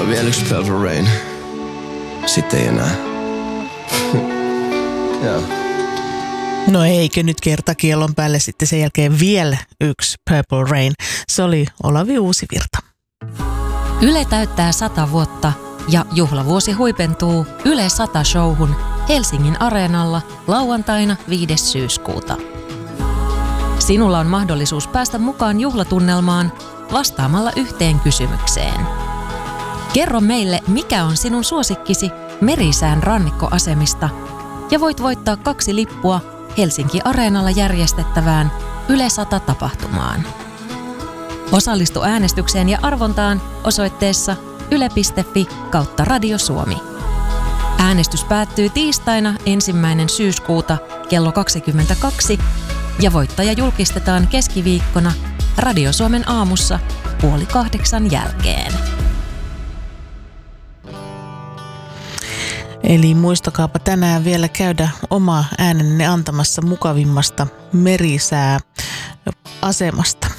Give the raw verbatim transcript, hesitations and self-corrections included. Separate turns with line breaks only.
Ja vielä yksi Purple Rain. Sitten ei enää. Joo.
No eikö nyt kertakiellon päälle sitten sen jälkeen vielä yksi Purple Rain. Se oli Olavi Uusivirta.
Yle täyttää sata vuotta ja juhlavuosi huipentuu Yle sata-showhun Helsingin Areenalla lauantaina viides syyskuuta. Sinulla on mahdollisuus päästä mukaan juhlatunnelmaan vastaamalla yhteen kysymykseen. Kerro meille, mikä on sinun suosikkisi Merisään rannikkoasemista ja voit voittaa kaksi lippua Helsinki Areenalla järjestettävään Yle sata-tapahtumaan. Osallistu äänestykseen ja arvontaan osoitteessa yle piste fi kautta Radio Suomi. Äänestys päättyy tiistaina ensimmäinen syyskuuta kello kaksikymmentäkaksi ja voittaja julkistetaan keskiviikkona Radio Suomen aamussa puoli kahdeksan jälkeen.
Eli muistakaapa tänään vielä käydä oma äänenne antamassa mukavimmasta merisää asemasta.